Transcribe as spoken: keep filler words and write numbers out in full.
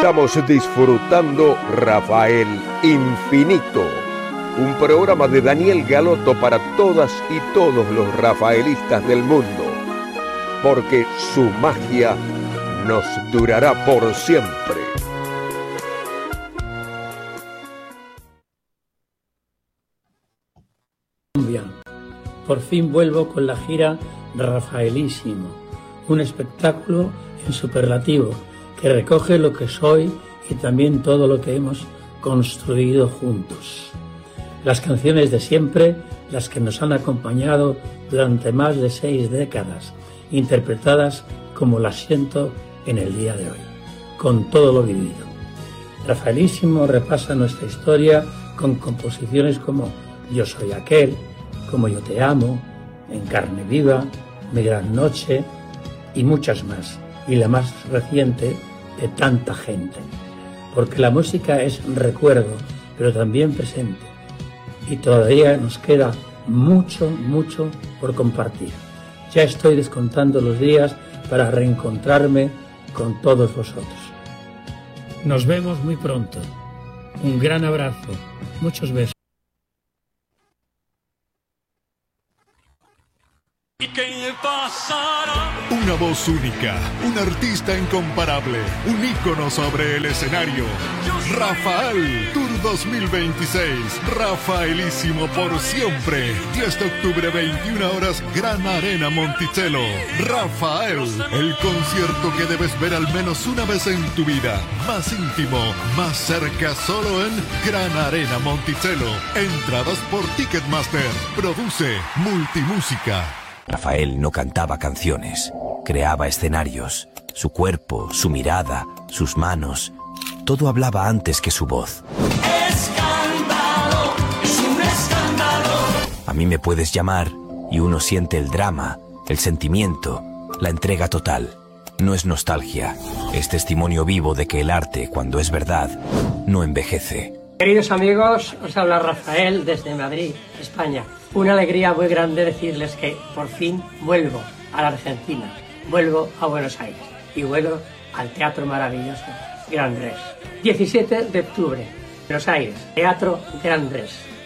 Estamos disfrutando Rafael Infinito, un programa de Daniel Galotto para todas y todos los rafaelistas del mundo, porque su magia nos durará por siempre. Por fin vuelvo con la gira Rafaelísimo, un espectáculo en superlativo que recoge lo que soy y también todo lo que hemos construido juntos. Las canciones de siempre, las que nos han acompañado durante más de seis décadas, interpretadas como las siento en el día de hoy, con todo lo vivido. Rafaelísimo repasa nuestra historia con composiciones como Yo soy aquel, Como yo te amo, En carne viva, Mi gran noche y muchas más, y la más reciente, De tanta gente, porque la música es recuerdo, pero también presente, y todavía nos queda mucho, mucho por compartir. Ya estoy descontando los días para reencontrarme con todos vosotros. Nos vemos muy pronto. Un gran abrazo, muchos besos. ¿Y qué pasará? Una voz única, un artista incomparable, un ícono sobre el escenario. Rafael, Tour dos mil veintiséis, Rafaelísimo por siempre. diez de octubre, veintiuna horas, Gran Arena Monticello. Rafael, el concierto que debes ver al menos una vez en tu vida. Más íntimo, más cerca, solo en Gran Arena Monticello. Entradas por Ticketmaster. Produce Multimúsica. Rafael no cantaba canciones, creaba escenarios. Su cuerpo, su mirada, sus manos, todo hablaba antes que su voz. Escándalo, es un escándalo. A mí me puedes llamar y uno siente el drama, el sentimiento, la entrega total. No es nostalgia, es testimonio vivo de que el arte, cuando es verdad, no envejece. Queridos amigos, os habla Rafael desde Madrid, España. Una alegría muy grande decirles que por fin vuelvo a la Argentina, vuelvo a Buenos Aires y vuelvo al Teatro Maravilloso Gran Rex. diecisiete de octubre, Buenos Aires, Teatro Gran Rex.